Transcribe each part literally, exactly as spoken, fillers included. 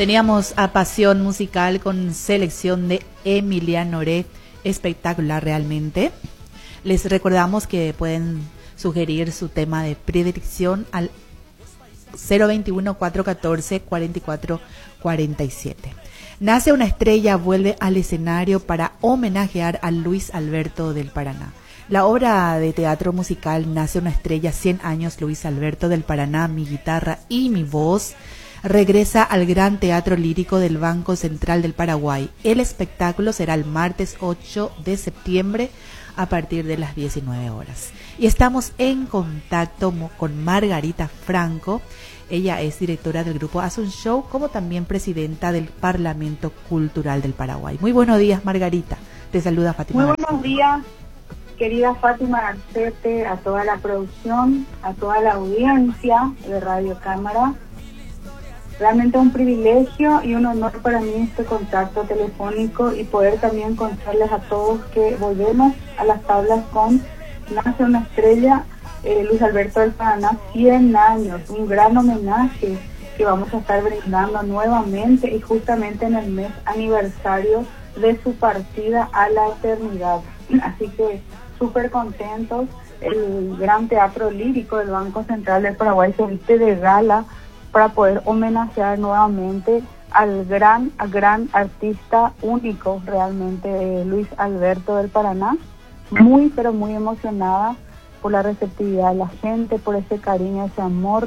Teníamos a Pasión Musical con selección de Emiliano Oré, espectacular realmente. Les recordamos que pueden sugerir su tema de predilección al cero veintiuno, cuatrocientos catorce, cuarenta y cuatro cuarenta y siete. Nace una estrella vuelve al escenario para homenajear a Luis Alberto del Paraná. La obra de teatro musical Nace una estrella, cien años Luis Alberto del Paraná, mi guitarra y mi voz, regresa al Gran Teatro Lírico del Banco Central del Paraguay. El espectáculo será el martes ocho de septiembre a partir de las diecinueve horas. Y estamos en contacto con Margarita Franco. Ella es directora del grupo Haz un Show, como también presidenta del Parlamento Cultural del Paraguay. Muy buenos días, Margarita. Te saluda Fátima. Muy buenos días, querida Fátima Garcete, a toda la producción, a toda la audiencia de Radio Cámara. Realmente un privilegio y un honor para mí este contacto telefónico y poder también contarles a todos que volvemos a las tablas con Nace una estrella, eh, Luis Alberto del Paraná, cien años, un gran homenaje que vamos a estar brindando nuevamente y justamente en el mes aniversario de su partida a la eternidad. Así que súper contentos. El Gran Teatro Lírico del Banco Central del Paraguay se viste de gala para poder homenajear nuevamente al gran, al gran artista único realmente, eh, Luis Alberto del Paraná. Muy, pero muy emocionada por la receptividad de la gente, por ese cariño, ese amor,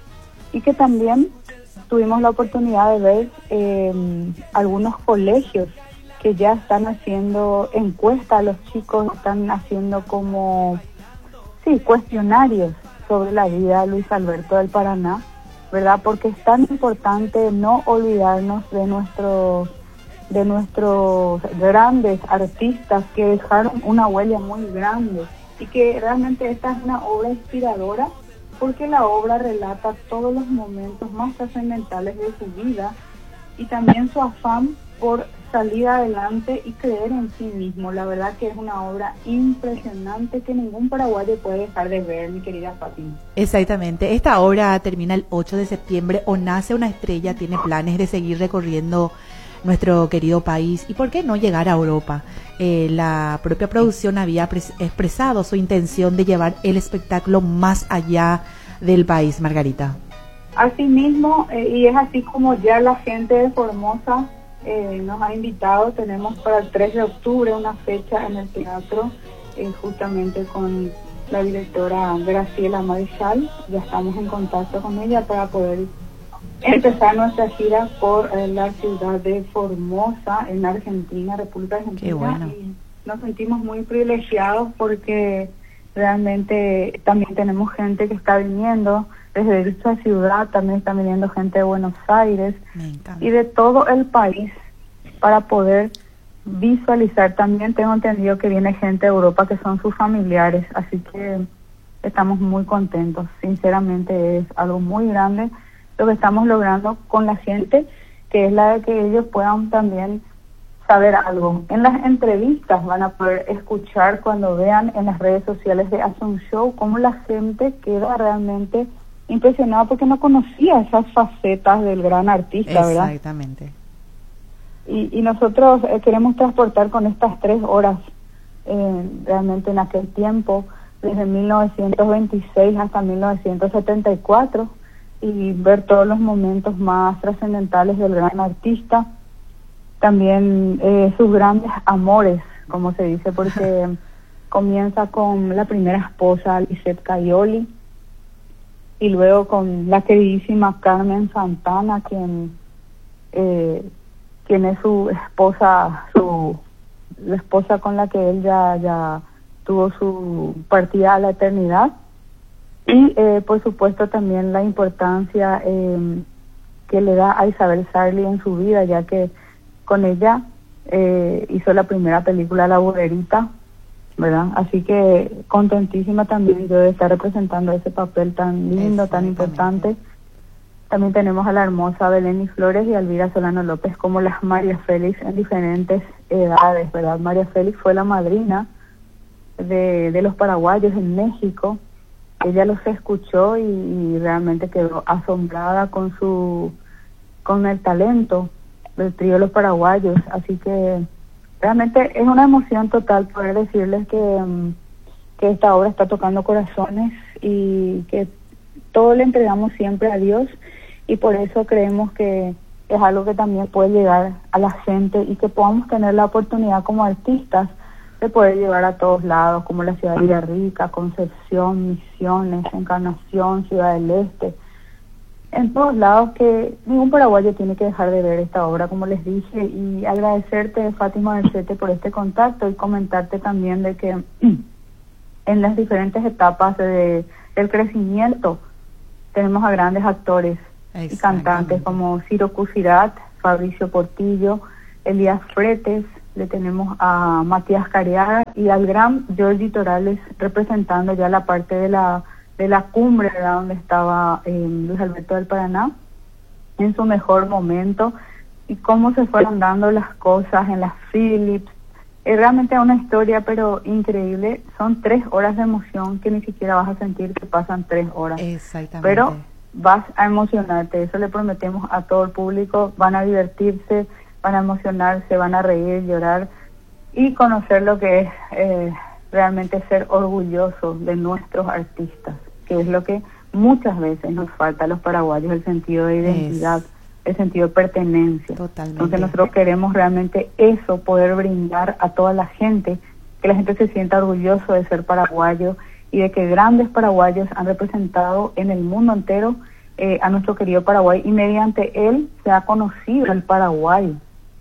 y que también tuvimos la oportunidad de ver eh, algunos colegios que ya están haciendo encuestas a los chicos, están haciendo como, sí, cuestionarios sobre la vida de Luis Alberto del Paraná, ¿verdad? Porque es tan importante no olvidarnos de nuestros de nuestros grandes artistas que dejaron una huella muy grande y que realmente esta es una obra inspiradora porque la obra relata todos los momentos más trascendentales de su vida y también su afán por salir adelante y creer en sí mismo. La verdad que es una obra impresionante que ningún paraguayo puede dejar de ver, mi querida Fátima. Exactamente. Esta obra termina el ocho de septiembre, o Nace una estrella tiene planes de seguir recorriendo nuestro querido país y por qué no llegar a Europa. Eh, la propia producción había pres- expresado su intención de llevar el espectáculo más allá del país, Margarita. Así mismo, eh, y es así como ya la gente de Formosa eh, nos ha invitado. Tenemos para el tres de octubre una fecha en el teatro, eh, justamente con la directora Graciela Marichal. Ya estamos en contacto con ella para poder empezar nuestra gira por eh, la ciudad de Formosa, en Argentina, República Argentina. Qué bueno. Y nos sentimos muy privilegiados porque realmente también tenemos gente que está viniendo desde dicha ciudad, también está viniendo gente de Buenos Aires y de todo el país para poder visualizar. También tengo entendido que viene gente de Europa que son sus familiares, así que estamos muy contentos. Sinceramente es algo muy grande lo que estamos logrando con la gente, que es la de que ellos puedan también saber algo. En las entrevistas van a poder escuchar, cuando vean en las redes sociales de Haz un Show, cómo la gente queda realmente impresionada porque no conocía esas facetas del gran artista, ¿verdad? Exactamente. Y, y nosotros eh, queremos transportar con estas tres horas, eh, realmente en aquel tiempo, desde mil novecientos veintiséis hasta mil novecientos setenta y cuatro, y ver todos los momentos más trascendentales del gran artista, también eh, sus grandes amores, como se dice, porque comienza con la primera esposa, Lisette Caioli, y luego con la queridísima Carmen Santana, quien eh, quien es su esposa, su la esposa con la que él ya, ya tuvo su partida a la eternidad. Y eh, por supuesto también la importancia eh, que le da a Isabel Sarli en su vida, ya que con ella eh, hizo la primera película, La Boderita, ¿verdad? Así que contentísima también yo de estar representando ese papel tan lindo, tan importante. También tenemos a la hermosa Belén y Flores y a Elvira Solano López como las María Félix en diferentes edades, ¿verdad? María Félix fue la madrina de, de los paraguayos en México. Ella los escuchó y, y realmente quedó asombrada con su con el talento del trío de los paraguayos. Así que realmente es una emoción total poder decirles que, um, que esta obra está tocando corazones y que todo le entregamos siempre a Dios, y por eso creemos que es algo que también puede llegar a la gente y que podamos tener la oportunidad como artistas de poder llevar a todos lados, como la ciudad de Villarrica, Concepción, Misiones, Encarnación, Ciudad del Este, en todos lados, que ningún paraguayo tiene que dejar de ver esta obra, como les dije, y agradecerte, Fátima Mercete, por este contacto y comentarte también de que en las diferentes etapas de, del crecimiento tenemos a grandes actores y cantantes como Ciro Cusirat, Fabricio Portillo, Elías Fretes, le tenemos a Matías Cariaga y al gran Giorgi Torales representando ya la parte de la de la cumbre, ¿verdad?, donde estaba eh, Luis Alberto del Paraná en su mejor momento, y cómo se fueron dando las cosas en las Philips. Es realmente una historia pero increíble. Son tres horas de emoción que ni siquiera vas a sentir que pasan tres horas. Exactamente. Pero vas a emocionarte, eso le prometemos a todo el público. Van a divertirse, van a emocionarse, van a reír, llorar y conocer lo que es eh, realmente ser orgulloso de nuestros artistas, que es lo que muchas veces nos falta a los paraguayos, el sentido de identidad, es. el sentido de pertenencia. Totalmente. Entonces nosotros queremos realmente eso, poder brindar a toda la gente, que la gente se sienta orgulloso de ser paraguayo y de que grandes paraguayos han representado en el mundo entero eh, a nuestro querido Paraguay, y mediante él se ha conocido el Paraguay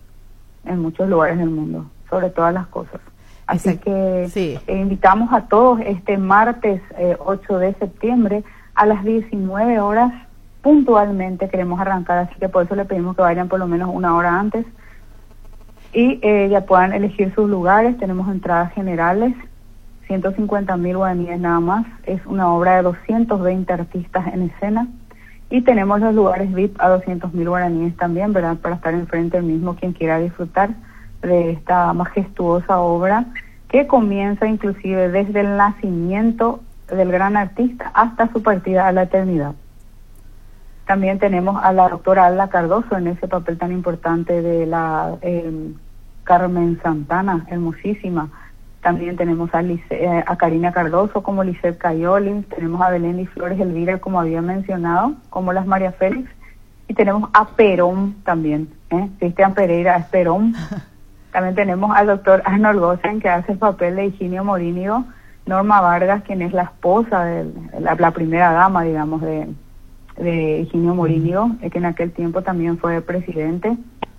en muchos lugares del mundo, sobre todas las cosas. Así Exacto. que sí. eh, invitamos a todos este martes eh, ocho de septiembre a las diecinueve horas puntualmente queremos arrancar, así que por eso le pedimos que vayan por lo menos una hora antes y eh, ya puedan elegir sus lugares. Tenemos entradas generales, ciento cincuenta mil guaraníes nada más. Es una obra de doscientos veinte artistas en escena, y tenemos los lugares V I P a doscientos mil guaraníes también, ¿verdad?, para estar enfrente del mismo quien quiera disfrutar de esta majestuosa obra que comienza inclusive desde el nacimiento del gran artista hasta su partida a la eternidad. También tenemos a la doctora Alda Cardoso en ese papel tan importante de la eh, Carmen Santana, hermosísima. También tenemos a, Lice, eh, a Karina Cardoso como Lisette Cayoli, tenemos a Belén y Flores Elvira, como había mencionado, como las María Félix, y tenemos a Perón también, ¿eh? Cristian Pereira es Perón. También tenemos al doctor Arnold Gossen, que hace el papel de Higinio Morínigo, Norma Vargas, quien es la esposa de la, la primera dama, digamos, de, de Higinio Morínigo, que en aquel tiempo también fue presidente.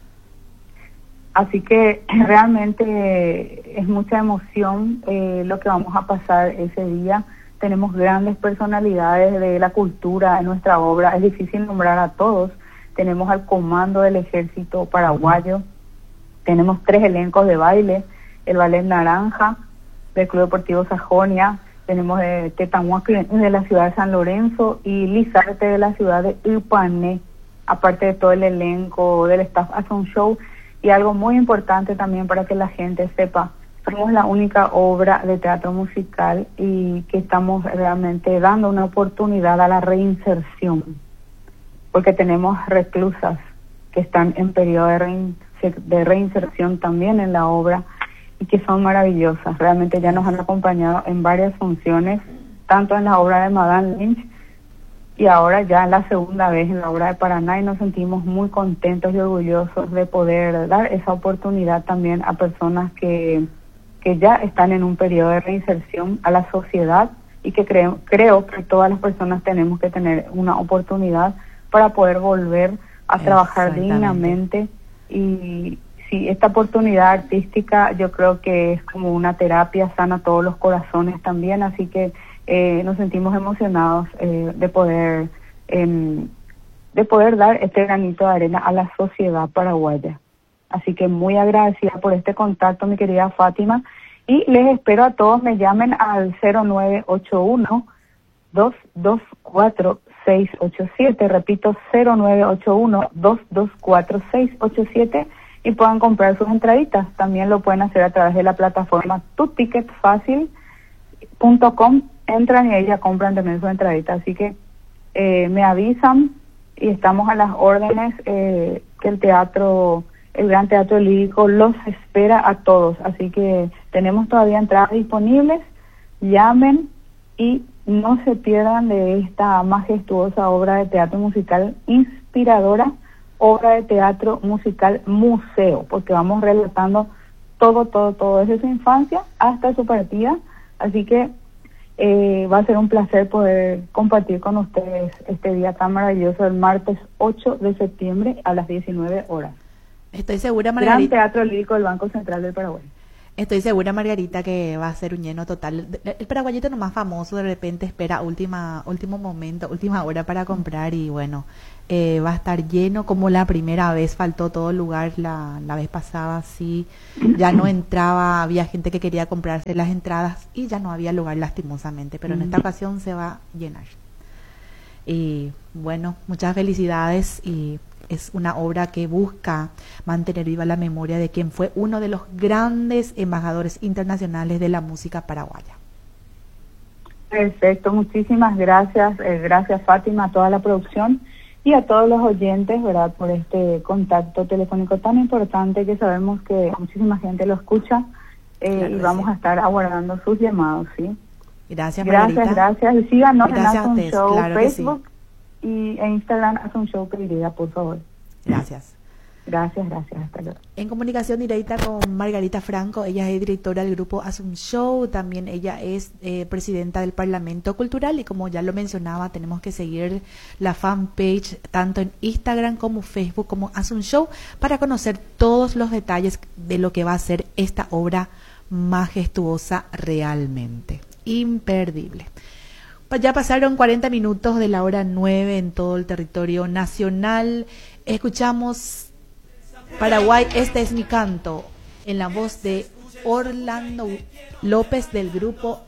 Así que realmente es mucha emoción eh, lo que vamos a pasar ese día. Tenemos grandes personalidades de la cultura en nuestra obra, es difícil nombrar a todos. Tenemos al comando del ejército paraguayo, tenemos tres elencos de baile, el Ballet Naranja del Club Deportivo Sajonia, tenemos de Tetamuac de la ciudad de San Lorenzo y Lizarte de la ciudad de Ipané, aparte de todo el elenco del staff, hace un show. Y algo muy importante también para que la gente sepa, somos la única obra de teatro musical y que estamos realmente dando una oportunidad a la reinserción, porque tenemos reclusas que están en periodo de, rein, de reinserción también en la obra y que son maravillosas. Realmente ya nos han acompañado en varias funciones, tanto en la obra de Madame Lynch y ahora ya la segunda vez en la obra de Paraná, y nos sentimos muy contentos y orgullosos de poder dar esa oportunidad también a personas que, que ya están en un periodo de reinserción a la sociedad, y que creo, creo que todas las personas tenemos que tener una oportunidad para poder volver a trabajar dignamente. Y sí, esta oportunidad artística yo creo que es como una terapia, sana todos los corazones también, así que Eh, nos sentimos emocionados eh, de poder eh, de poder dar este granito de arena a la sociedad paraguaya. Así que muy agradecida por este contacto, mi querida Fátima, y les espero a todos. Me llamen al cero nueve ocho uno, dos dos cuatro, seis ocho siete, repito, cero nueve ocho uno, dos dos cuatro, seis ocho siete, y puedan comprar sus entraditas. También lo pueden hacer a través de la plataforma tu ticket fácil punto com. Entran y ahí ya compran también su entradita, así que eh, me avisan y estamos a las órdenes, eh, que el teatro, el Gran Teatro Lírico los espera a todos, así que tenemos todavía entradas disponibles, llamen y no se pierdan de esta majestuosa obra de teatro musical inspiradora, obra de teatro musical museo, porque vamos relatando todo, todo, todo desde su infancia hasta su partida, así que eh, va a ser un placer poder compartir con ustedes este día tan maravilloso el martes ocho de septiembre a las diecinueve horas. Estoy segura, Margarita. Gran Teatro Lírico del Banco Central del Paraguay. Estoy segura, Margarita, que va a ser un lleno total. El paraguayito nomás famoso de repente espera última último momento, última hora para comprar y bueno, eh, va a estar lleno como la primera vez. Faltó todo el lugar la, la vez pasada, sí, ya no entraba, había gente que quería comprarse las entradas y ya no había lugar lastimosamente, pero en esta ocasión se va a llenar. Y bueno, muchas felicidades y es una obra que busca mantener viva la memoria de quien fue uno de los grandes embajadores internacionales de la música paraguaya. Perfecto, muchísimas gracias, eh, gracias Fátima, a toda la producción y a todos los oyentes, ¿verdad?, por este contacto telefónico tan importante que sabemos que muchísima gente lo escucha, eh, claro, y vamos sí. a estar aguardando sus llamados, ¿sí? Gracias, Margarita. Gracias, gracias, y síganos gracias en Asun Show, claro Facebook y en Instagram, Asun Show, querida, por favor. Gracias. Gracias, gracias. Hasta luego. En comunicación directa con Margarita Franco, ella es directora del grupo Asun Show, también ella es eh, presidenta del Parlamento Cultural y como ya lo mencionaba, tenemos que seguir la fanpage tanto en Instagram como Facebook como Asun Show para conocer todos los detalles de lo que va a ser esta obra majestuosa realmente. Imperdible. Ya pasaron cuarenta minutos de la hora nueve en todo el territorio nacional. Escuchamos Paraguay, este es mi canto, en la voz de Orlando López del grupo